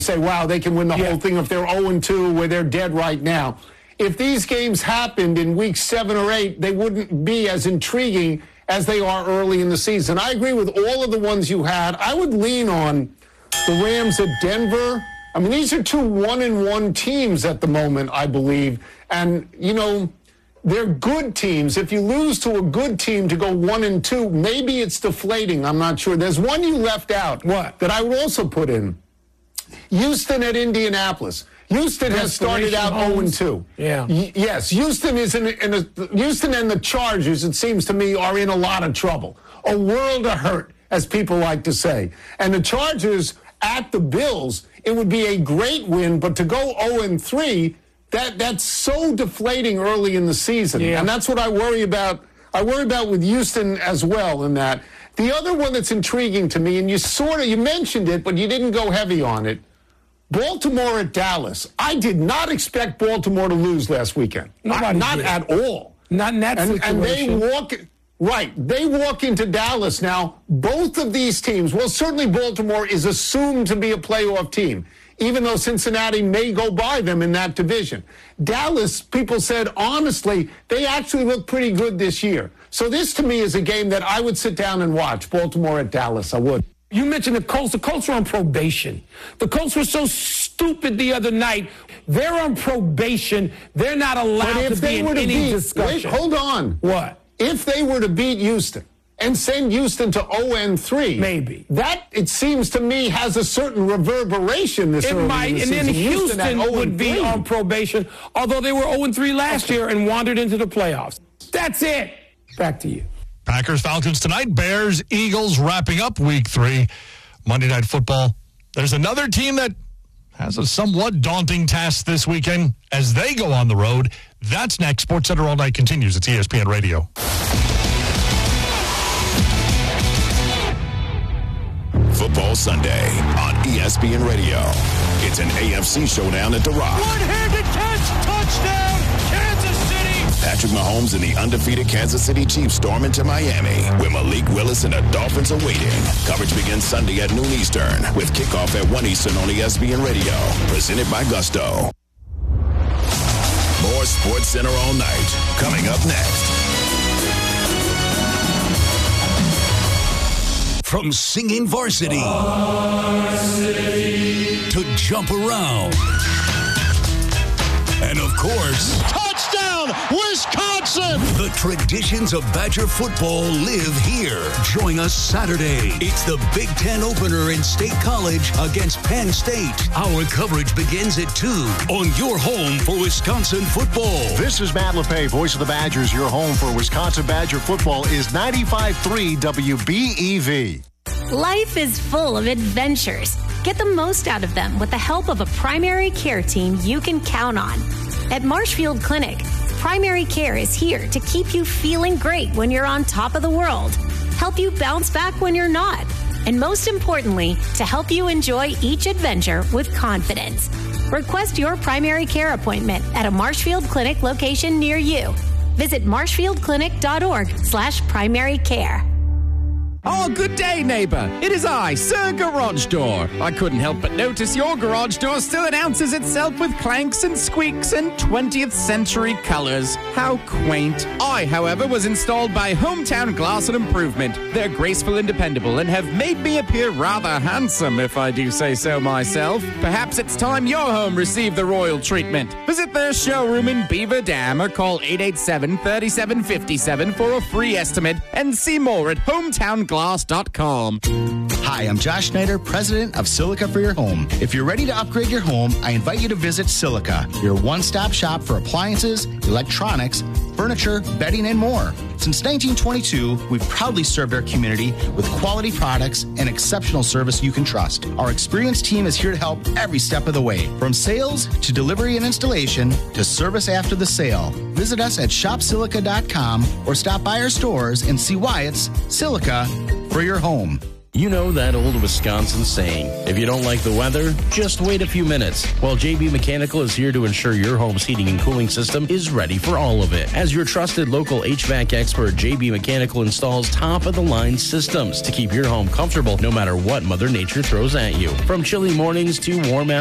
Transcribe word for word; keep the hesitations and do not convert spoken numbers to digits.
say, wow, they can win the yeah. whole thing if they're oh and two where they're dead right now. If these games happened in week seven or eight, they wouldn't be as intriguing as they are early in the season. I agree with all of the ones you had. I would lean on the Rams at Denver. I mean, these are two one and one teams at the moment, I believe. And, you know, they're good teams. If you lose to a good team to go one and two, maybe it's deflating. I'm not sure. There's one you left out. What? That I would also put in. Houston at Indianapolis. Houston has started out oh and two. Yeah. Y- yes, Houston is in, in a, Houston and the Chargers, it seems to me, are in a lot of trouble. A world of hurt, as people like to say. And the Chargers at the Bills, it would be a great win, but to go oh and three, that that's so deflating early in the season. Yeah. And that's what I worry about. I worry about with Houston as well in that. The other one that's intriguing to me, and you sort of, you mentioned it, but you didn't go heavy on it, Baltimore at Dallas. I did not expect Baltimore to lose last weekend. Nobody not did. At all. Not in that and, situation. And they walk, right, they walk into Dallas now. Both of these teams, well, certainly Baltimore is assumed to be a playoff team, even though Cincinnati may go by them in that division. Dallas, people said, honestly, they actually look pretty good this year. So this, to me, is a game that I would sit down and watch, Baltimore at Dallas. I would. You mentioned the Colts. The Colts are on probation. The Colts were so stupid the other night. They're on probation. They're not allowed to be in any beat, discussion. Wait, hold on. What? If they were to beat Houston and send Houston to oh and three, maybe. That, it seems to me, has a certain reverberation this it early might, in the and season. then Houston, Houston would be on probation, although they were oh and three last okay. year and wandered into the playoffs. That's it. Back to you. Packers, Falcons tonight. Bears, Eagles wrapping up week three. Monday Night Football. There's another team that has a somewhat daunting task this weekend as they go on the road. That's next. Sports Center All Night continues. It's E S P N Radio. Football Sunday on E S P N Radio. It's an A F C showdown at The Rock. One-handed catch, touchdown, Kansas City. Patrick Mahomes and the undefeated Kansas City Chiefs storm into Miami, where Malik Willis and the Dolphins are waiting. Coverage begins Sunday at noon Eastern, with kickoff at one Eastern on E S P N Radio. Presented by Gusto. More Sports Center All Night, coming up next. From singing varsity, varsity to jump around, and of course, touchdown, Wisconsin! The traditions of Badger football live here. Join us Saturday. It's the Big Ten opener in State College against Penn State. Our coverage begins at two on your home for Wisconsin football. This is Matt LePay, voice of the Badgers. Your home for Wisconsin Badger football is ninety-five point three W B E V. Life is full of adventures. Get the most out of them with the help of a primary care team you can count on. At Marshfield Clinic, primary care is here to keep you feeling great when you're on top of the world, help you bounce back when you're not, and most importantly, to help you enjoy each adventure with confidence. Request your primary care appointment at a Marshfield Clinic location near you. Visit marshfieldclinic.org slash primary care. Oh, good day, neighbour. It is I, Sir Garage Door. I couldn't help but notice your garage door still announces itself with clanks and squeaks and twentieth century colours. How quaint. I, however, was installed by Hometown Glass and Improvement. They're graceful and dependable and have made me appear rather handsome, if I do say so myself. Perhaps it's time your home received the royal treatment. Visit their showroom in Beaver Dam or call eight eight seven, three seven five seven for a free estimate and see more at hometown glass dot com. Hi, I'm Josh Schneider, president of Silica for Your Home. If you're ready to upgrade your home, I invite you to visit Silica, your one-stop shop for appliances, electronics, furniture, bedding, and more. Since nineteen twenty-two, we've proudly served our community with quality products and exceptional service you can trust. Our experienced team is here to help every step of the way, from sales to delivery and installation to service after the sale. Visit us at shop silica dot com or stop by our stores and see why it's Silica for your home. You know that old Wisconsin saying, if you don't like the weather, just wait a few minutes. Well, J B Mechanical is here to ensure your home's heating and cooling system is ready for all of it. As your trusted local H V A C expert, J B Mechanical installs top-of-the-line systems to keep your home comfortable no matter what Mother Nature throws at you. From chilly mornings to warm